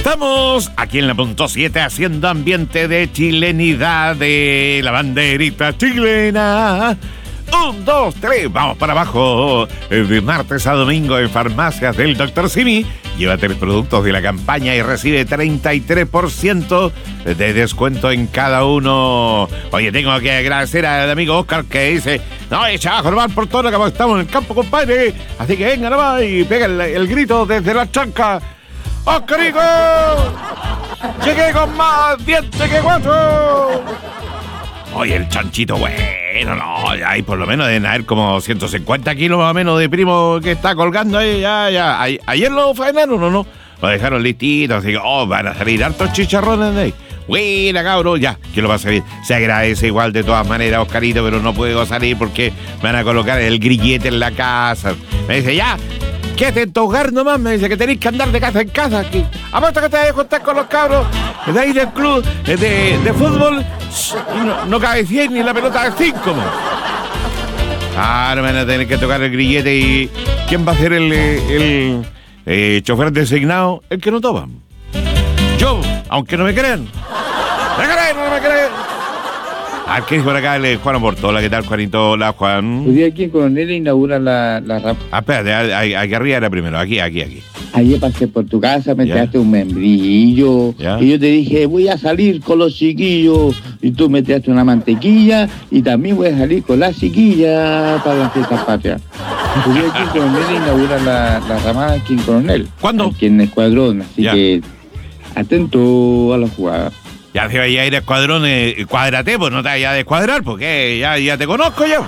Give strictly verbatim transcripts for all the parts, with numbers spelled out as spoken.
Estamos aquí en la punto siete haciendo ambiente de chilenidad de la banderita chilena. Un, dos, tres, vamos para abajo. De martes a domingo en farmacias del doctor Simi. Llévate los productos de la campaña y recibe treinta y tres por ciento de descuento en cada uno. Oye, tengo que agradecer al amigo Oscar que dice: no, echa abajo nomás por todo lo que estamos en el campo, compadre. Así que venga nomás y pega el, el grito desde la chanca. ¡Oscarico! ¡Llegué con más dientes que cuatro! Oye, el chanchito, bueno, no, hay por lo menos deben haber como ciento cincuenta kilos más o menos de primo que está colgando ahí, ya, ya. A- ayer lo faenaron, ¿o no? Lo dejaron listito, así que, oh, van a salir hartos chicharrones de ahí. Buena, cabrón, ya, que lo va a salir. Se agradece igual de todas maneras, Oscarito, pero no puedo salir porque me van a colocar el grillete en la casa. Me dice, ya, quédate en tu hogar nomás, me dice que tenéis que andar de casa en casa. Que, apuesto que te vas a juntar con los cabros de ahí del club de, de fútbol y no, no cabecéis ni la pelota de cinco, man. Ahora van a tener que tocar el grillete y ¿quién va a ser el, el, el chofer designado? El que no toma. Yo, aunque no me crean. ¿Me creen o no me creen? Ah, ¿qué es por acá el Juan Portola? ¿Qué tal, Juanito? Hola, Juan. Hoy día aquí en Coronel inaugura la, la rampa. Ah, espérate, ahí- aquí arriba era primero, aquí, aquí, aquí. Ayer pasé por tu casa, me Ya. tiraste un membrillo. Ya. Y yo te dije, voy a salir con los chiquillos. Y tú me tiraste una mantequilla. Y también voy a salir con la chiquilla para las fiestas patrias. Hoy día aquí en Coronel inaugura la, la ramada aquí en Coronel. ¿Cuándo? Aquí en Escuadrón. Así Ya. que atento a la jugada. Ya se vaya a ir a escuadrón, eh, cuádrate, pues no te vayas a descuadrar, porque ya, ya te conozco yo.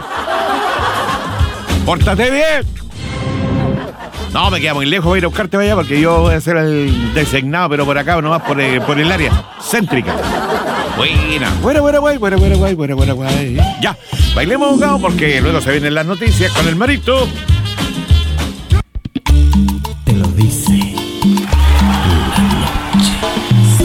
Pórtate bien. No, me queda muy lejos, voy a ir a buscarte para allá, porque yo voy a ser el designado, pero por acá, nomás por, eh, por el área céntrica. Buena, buena, buena, guay, buena, buena, guay, buena, buena, guay. Ya, bailemos, abogado, porque luego se vienen las noticias con el Marito.